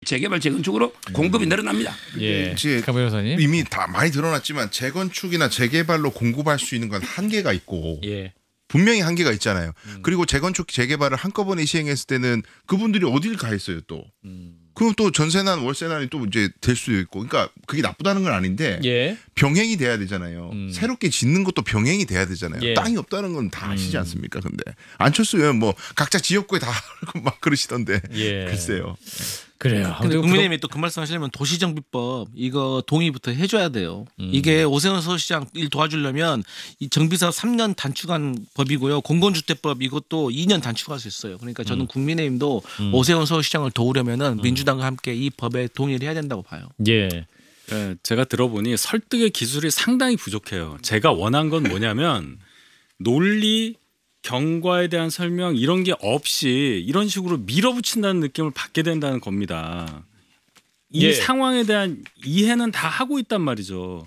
재개발 재건축으로 공급이 늘어납니다. 예. 이제 강 변호사님. 이미 다 많이 드러났지만 재건축이나 재개발로 공급할 수 있는 건 한계가 있고 예. 분명히 한계가 있잖아요. 그리고 재건축 재개발을 한꺼번에 시행했을 때는 그분들이 어딜 가 있어요 또. 그럼 또 전세난 월세난이 또 이제 될 수도 있고, 그러니까 그게 나쁘다는 건 아닌데 예. 병행이 돼야 되잖아요. 새롭게 짓는 것도 병행이 돼야 되잖아요. 예. 땅이 없다는 건 다 아시지 않습니까? 근데 안철수 의원 뭐 각자 지역구에 다 막 그러시던데 예. 글쎄요. 그래요. 근데 국민의힘이 또 그 말씀하시려면 도시정비법 이거 동의부터 해줘야 돼요. 이게 오세훈 서울시장 일 도와주려면 이 정비사업 3년 단축한 법이고요. 공공주택법 이것도 2년 단축할 수 있어요. 그러니까 저는 국민의힘도 오세훈 서울시장을 도우려면은 민주당과 함께 이 법에 동의를 해야 된다고 봐요. 예. 네, 제가 들어보니 설득의 기술이 상당히 부족해요. 제가 원한 건 뭐냐면 논리, 경과에 대한 설명 이런 게 없이 이런 식으로 밀어붙인다는 느낌을 받게 된다는 겁니다. 이 예. 상황에 대한 이해는 다 하고 있단 말이죠.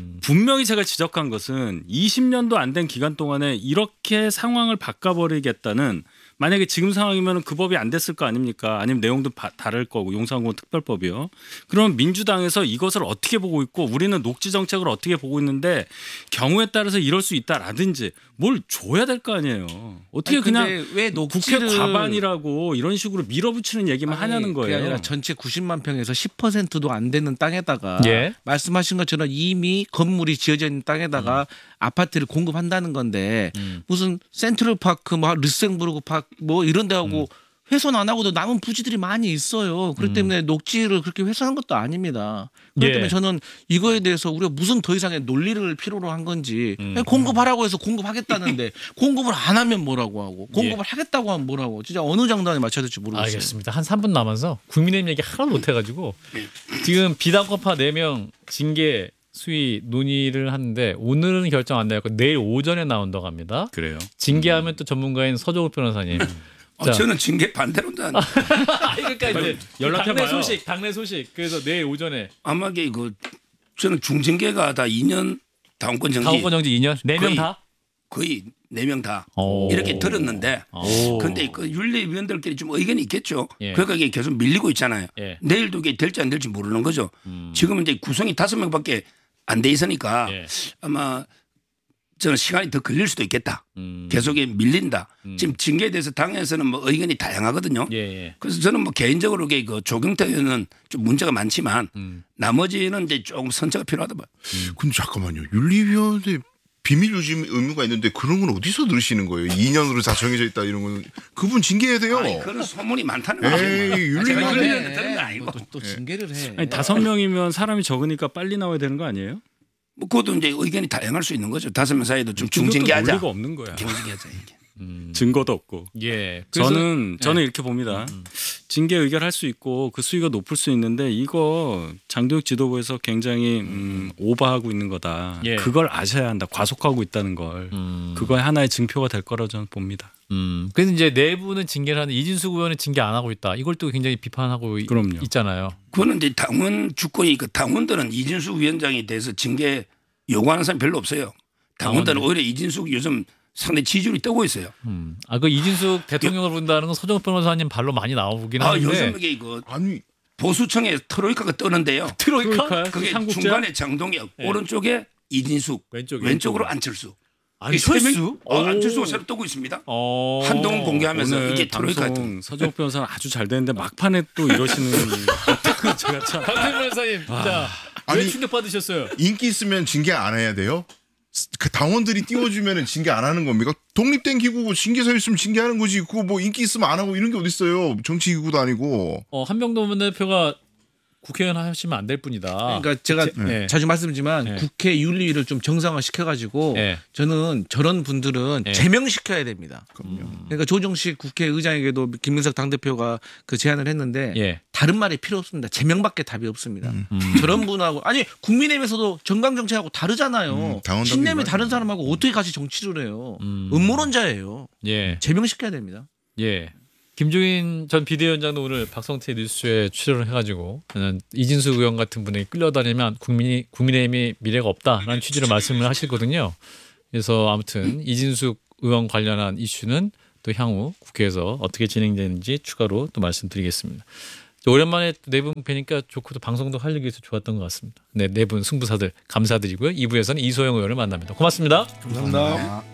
분명히 제가 지적한 것은 20년도 안 된 기간 동안에 이렇게 상황을 바꿔버리겠다는, 만약에 지금 상황이면 그 법이 안 됐을 거 아닙니까? 아니면 내용도 다를 거고, 용산공원 특별법이요. 그럼 민주당에서 이것을 어떻게 보고 있고 우리는 녹지 정책을 어떻게 보고 있는데 경우에 따라서 이럴 수 있다라든지 뭘 줘야 될 거 아니에요. 어떻게 아니, 그냥 왜 국회 녹지를 과반이라고 이런 식으로 밀어붙이는 얘기만 하냐는 그게 거예요. 아니라 전체 90만 평에서 10%도 안 되는 땅에다가 예. 말씀하신 것처럼 이미 건물이 지어져 있는 땅에다가 아파트를 공급한다는 건데 무슨 센트럴파크, 뭐 르셈부르크 파크 뭐 이런 데하고 훼손 안 하고도 남은 부지들이 많이 있어요. 그렇기 때문에 녹지를 그렇게 훼손한 것도 아닙니다. 그렇기 예. 때문에 저는 이거에 대해서 우리가 무슨 더 이상의 논리를 필요로 한 건지 공급하라고 해서 공급하겠다는데 공급을 안 하면 뭐라고 하고 공급을 하겠다고 하면 뭐라고, 진짜 어느 장단에 맞춰야 될지 모르겠어요. 알겠습니다. 한 3분 남아서 국민의힘 얘기 하나도 못 해가지고 지금 비단커파 4명 징계 수위 논의를 하는데 오늘은 결정 안 나고 내일 오전에 나온다고 합니다. 그래요. 징계하면 또 전문가인 서정욱 변호사님. 자. 저는 징계 반대로다. 그러니까 이제 연락해봐요. 당내 소식. 그래서 내일 오전에 아마 그 저는 중징계가 다 2년 당원권 정지. 당원권 정지 2년 4명 거의 다. 거의 4명 다 오. 이렇게 들었는데, 오. 근데 그 윤리위원들끼리 좀 의견이 있겠죠. 예. 그러니까 이게 계속 밀리고 있잖아요. 예. 내일도 이게 될지 안 될지 모르는 거죠. 지금은 이제 구성이 5명밖에 안 돼 있으니까 예. 아마 저는 시간이 더 걸릴 수도 있겠다. 계속 밀린다. 지금 징계에 대해서 당에서는 뭐 의견이 다양하거든요. 예, 예. 그래서 저는 뭐 개인적으로 그 조경태 의원은 좀 문제가 많지만 나머지는 이제 조금 선처가 필요하다 봐요. 근데 잠깐만요. 윤리위원회 비밀 유지 의무가 있는데 그런 건 어디서 들으시는 거예요? 2년으로 다 정해져 있다 이런 거는 그분 징계해야 돼요. 아니, 그런 소문이 많다는 에이, 거죠. 윤리위원회- 제가 네. 윤리위원회 들은 거 아니고. 또 징계를 해. 아니 5명이면 사람이 적으니까 빨리 나와야 되는 거 아니에요? 뭐 그것도 이제 의견이 다양할 수 있는 거죠. 5명 사이도 좀 그것도 중징계하자. 논리가 없는 거야. 중징계하자 이게. 증거도 없고. 예. 그래서 저는 이렇게 봅니다. 징계 의결할 수 있고 그 수위가 높을 수 있는데 이거 장도혁 지도부에서 굉장히 오버하고 있는 거다. 예. 그걸 아셔야 한다. 과속하고 있다는 걸. 그거의 하나의 증표가 될 거라고 저는 봅니다. 그래서 이제 내부는 징계를 하는 이진숙 의원은 징계 안 하고 있다. 이걸 또 굉장히 비판하고 그럼요. 있잖아요. 그거는 이제 당원 주권이 그 당원들은 이진숙 위원장에 대해서 징계 요구하는 사람 별로 없어요. 당원들은 오히려 이진숙 요즘 상당히 지지율이 뜨고 있어요. 그 이진숙 대통령을 부른다는 건 서정욱 변호사님 발로 많이 나오긴 아, 하는데. 요즘 이게 그 아니 보수청에 트로이카가 뜨는데요. 트로이카? 그게 삼국자? 중간에 장동혁, 오른쪽에 이진숙, 왼쪽으로 안철수. 안철수? 안철수가 새로 뜨고 있습니다. 한동훈 공개하면서 오늘 이게 트로이카. 방송 서정욱 변호사는 아주 잘 되는데 막판에 또 이러시는 제가 참 강태 변호사님, 자, 왜 아니, 충격 받으셨어요? 인기 있으면 징계 안 해야 돼요? 그 당원들이 띄워주면 징계 안 하는 겁니까? 독립된 기구고 징계서 있으면 징계하는 거지. 그거 뭐 인기 있으면 안 하고 이런 게 어디 있어요? 정치 기구도 아니고. 한명도 원내대표가 국회의원 하시면 안 될 뿐이다. 그러니까 제가 네. 자주 말씀드리지만 네. 국회 윤리위를 좀 정상화 시켜가지고 네. 저는 저런 분들은 네. 제명시켜야 됩니다. 그러니까 조정식 국회의장에게도 김민석 당대표가 그 제안을 했는데 예. 다른 말이 필요 없습니다. 제명밖에 답이 없습니다. 저런 분하고 아니 국민의힘에서도 정강정책하고 다르잖아요. 당원들이 신념이 말이야. 다른 사람하고 어떻게 같이 정치를 해요. 음모론자예요. 예. 제명시켜야 됩니다. 예. 김종인 전 비대위원장도 오늘 박성태 뉴스에 출연을 해가지고 저는 이진숙 의원 같은 분에게 끌려다니면 국민의힘이 미래가 없다라는 취지로 말씀을 하시거든요. 그래서 아무튼 이진숙 의원 관련한 이슈는 또 향후 국회에서 어떻게 진행되는지 추가로 또 말씀드리겠습니다. 오랜만에 네 분 뵈니까 좋고 또 방송도 할 얘기 있어서 좋았던 것 같습니다. 네, 네 분 승부사들 감사드리고요. 2부에서는 이소영 의원을 만납니다. 고맙습니다. 감사합니다.